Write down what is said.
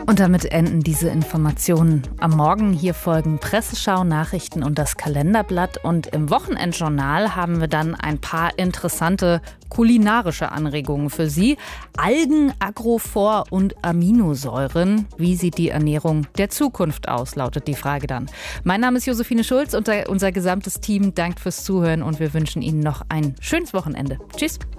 Und damit enden diese Informationen. Am Morgen hier folgen Presseschau, Nachrichten und das Kalenderblatt. Und im Wochenendjournal haben wir dann ein paar interessante kulinarische Anregungen für Sie. Algen, Agrophor und Aminosäuren. Wie sieht die Ernährung der Zukunft aus, lautet die Frage dann. Mein Name ist Josephine Schulz und unser gesamtes Team dankt fürs Zuhören und wir wünschen Ihnen noch ein schönes Wochenende. Tschüss.